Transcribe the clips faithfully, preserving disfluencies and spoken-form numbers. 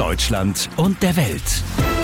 Deutschland und der Welt.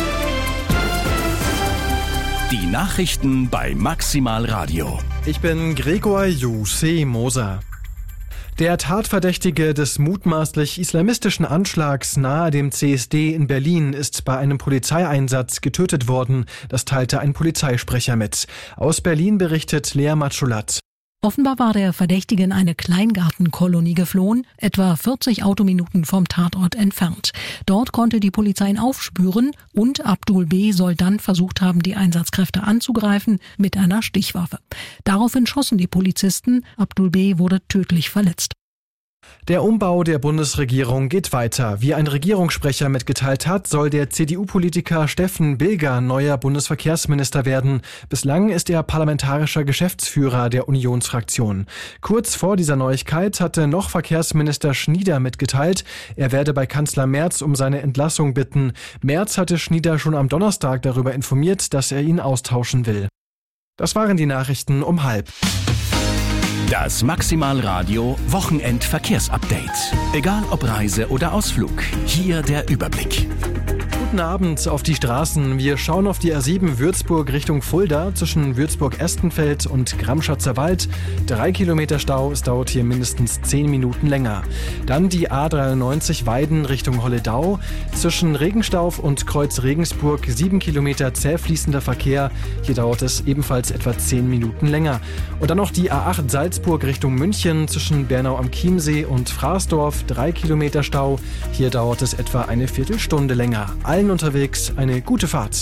Die Nachrichten bei Maximal Radio. Ich bin Gregor Jussi Moser. Der Tatverdächtige des mutmaßlich islamistischen Anschlags nahe dem C S D in Berlin ist bei einem Polizeieinsatz getötet worden. Das teilte ein Polizeisprecher mit. Aus Berlin berichtet Lea Matschulat. Offenbar war der Verdächtige in eine Kleingartenkolonie geflohen, etwa vierzig Autominuten vom Tatort entfernt. Dort konnte die Polizei ihn aufspüren und Abdul B. soll dann versucht haben, die Einsatzkräfte anzugreifen mit einer Stichwaffe. Daraufhin schossen die Polizisten. Abdul B. wurde tödlich verletzt. Der Umbau der Bundesregierung geht weiter. Wie ein Regierungssprecher mitgeteilt hat, soll der C D U-Politiker Steffen Bilger neuer Bundesverkehrsminister werden. Bislang ist er parlamentarischer Geschäftsführer der Unionsfraktion. Kurz vor dieser Neuigkeit hatte noch Verkehrsminister Schnieder mitgeteilt, er werde bei Kanzler Merz um seine Entlassung bitten. Merz hatte Schnieder schon am Donnerstag darüber informiert, dass er ihn austauschen will. Das waren die Nachrichten um halb. Das Maximal Radio Wochenendverkehrsupdate. Egal ob Reise oder Ausflug, hier der Überblick. Guten Abend auf die Straßen. Wir schauen auf die A sieben Würzburg Richtung Fulda zwischen Würzburg-Estenfeld und Gramschatzer Wald. Drei Kilometer Stau, es dauert hier mindestens zehn Minuten länger. Dann die A dreiundneunzig Weiden Richtung Holledau. Zwischen Regenstauf und Kreuz Regensburg sieben Kilometer zäh fließender Verkehr. Hier dauert es ebenfalls etwa zehn Minuten länger. Und dann noch die A acht Salzburg Richtung München zwischen Bernau am Chiemsee und Fraßdorf. Drei Kilometer Stau. Hier dauert es etwa eine Viertelstunde länger. Allen unterwegs eine gute Fahrt.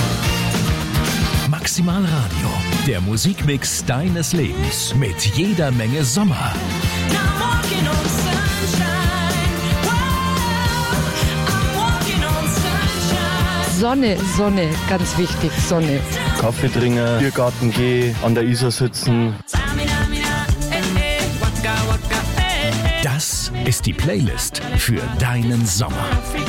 Maximal Radio, der Musikmix deines Lebens mit jeder Menge Sommer. Sonne, Sonne, ganz wichtig, Sonne. Kaffee trinken, Biergarten gehen, an der Isar sitzen. Das ist die Playlist für deinen Sommer.